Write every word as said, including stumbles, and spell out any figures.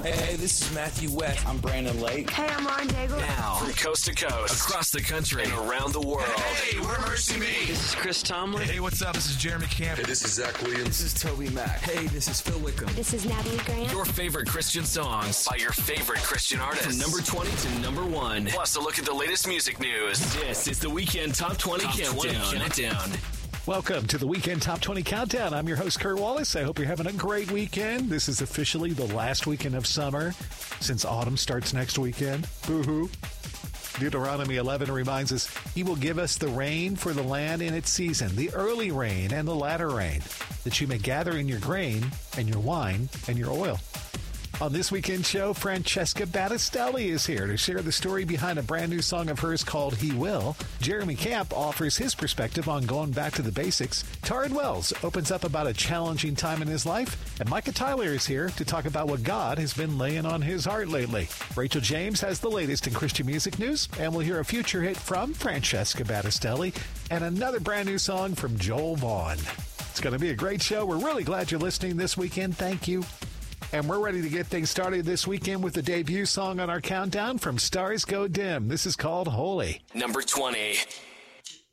Hey, this is Matthew West. I'm Brandon Lake. Hey, I'm Lauren Daigle. Now, from coast to coast, across the country, and around the world. Hey, we're Mercy Me. This is Chris Tomlin. Hey, what's up? This is Jeremy Camp. Hey, this is Zach Williams. This is Toby Mac. Hey, this is Phil Wickham. This is Natalie Grant. Your favorite Christian songs by your favorite Christian artists. From number twenty to number one. Plus, a look at the latest music news. This is the Weekend Top twenty Top Countdown. twenty Countdown. Welcome to the Weekend Top twenty Countdown. I'm your host, Kurt Wallace. I hope you're having a great weekend. This is officially the last weekend of summer since autumn starts next weekend. Boo-hoo. Deuteronomy eleven reminds us, He will give us the rain for the land in its season, the early rain and the latter rain, that you may gather in your grain and your wine and your oil. On this weekend show, Francesca Battistelli is here to share the story behind a brand new song of hers called He Will. Jeremy Camp offers his perspective on going back to the basics. Taryn Wells opens up about a challenging time in his life. And Micah Tyler is here to talk about what God has been laying on his heart lately. Rachel James has the latest in Christian music news. And we'll hear a future hit from Francesca Battistelli and another brand new song from Joel Vaughn. It's going to be a great show. We're really glad you're listening this weekend. Thank you. And we're ready to get things started this weekend with the debut song on our countdown from Stars Go Dim. This is called Holy. Number twenty.